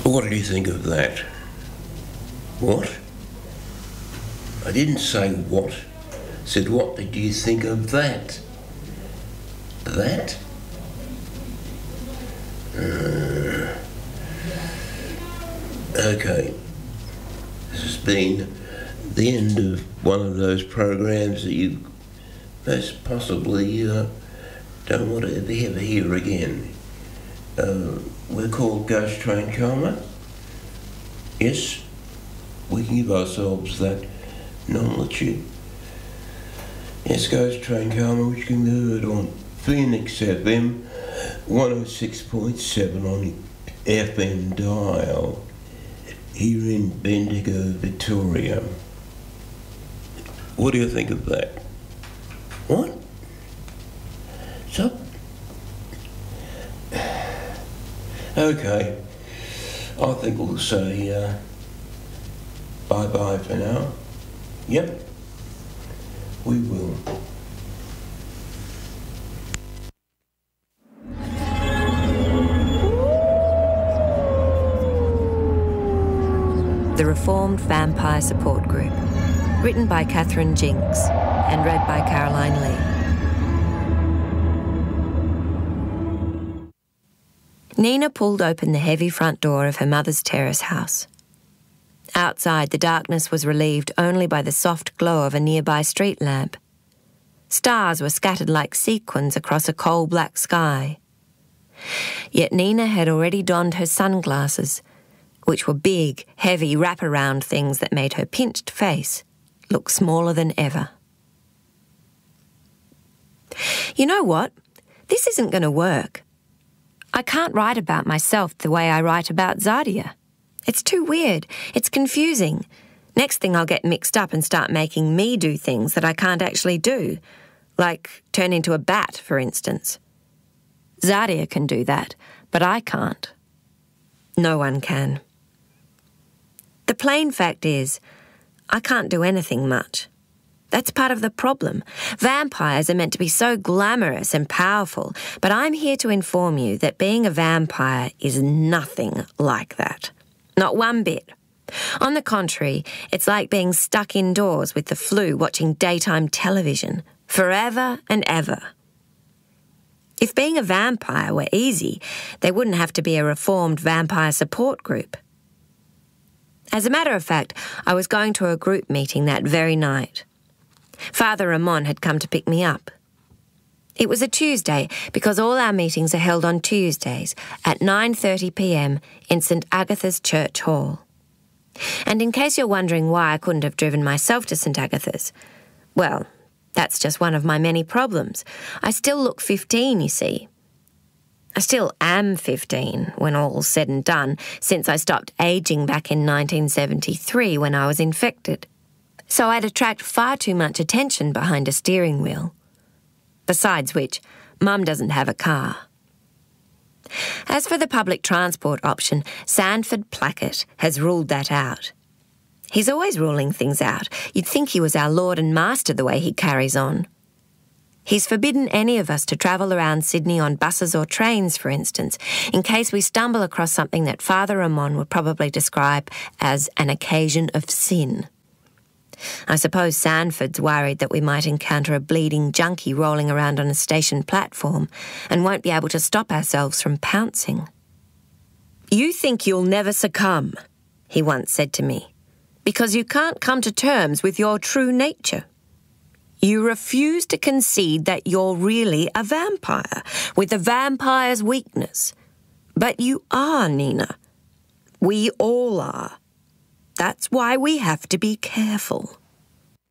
What do you think of that? What? I didn't say what. I said, what did you think of that? That? Okay. This has been the end of one of those programs that you most possibly don't want to ever hear again. We're called Ghost Train Coma. Yes, we can give ourselves that nomenclature. Yes, Ghost Train Coma, which can be heard on Phoenix FM 106.7 on the FM dial here in Bendigo, Victoria. What do you think of that? What? So? Okay, I think we'll say bye-bye for now. Yep, we will. The Reformed Vampire Support Group, written by Catherine Jinks and read by Caroline Lee. Nina pulled open the heavy front door of her mother's terrace house. Outside, the darkness was relieved only by the soft glow of a nearby street lamp. Stars were scattered like sequins across a coal-black sky. Yet Nina had already donned her sunglasses, which were big, heavy wraparound things that made her pinched face look smaller than ever. You know what? This isn't going to work. I can't write about myself the way I write about Zadia. It's too weird. It's confusing. Next thing I'll get mixed up and start making me do things that I can't actually do, like turn into a bat, for instance. Zadia can do that, but I can't. No one can. The plain fact is, I can't do anything much. That's part of the problem. Vampires are meant to be so glamorous and powerful, but I'm here to inform you that being a vampire is nothing like that. Not one bit. On the contrary, it's like being stuck indoors with the flu watching daytime television, forever and ever. If being a vampire were easy, there wouldn't have to be a reformed vampire support group. As a matter of fact, I was going to a group meeting that very night. Father Ramon had come to pick me up. It was a Tuesday because all our meetings are held on Tuesdays at 9:30 p.m. in St Agatha's Church Hall. And in case you're wondering why I couldn't have driven myself to St Agatha's, well, that's just one of my many problems. I still look 15, you see. I still am 15 when all's said and done, since I stopped ageing back in 1973 when I was infected. So I'd attract far too much attention behind a steering wheel. Besides which, Mum doesn't have a car. As for the public transport option, Sanford Plackett has ruled that out. He's always ruling things out. You'd think he was our Lord and Master the way he carries on. He's forbidden any of us to travel around Sydney on buses or trains, for instance, in case we stumble across something that Father Ramon would probably describe as an occasion of sin. I suppose Sanford's worried that we might encounter a bleeding junkie rolling around on a station platform and won't be able to stop ourselves from pouncing. "You think you'll never succumb," he once said to me, "because you can't come to terms with your true nature. You refuse to concede that you're really a vampire, with a vampire's weakness. But you are, Nina. We all are. That's why we have to be careful."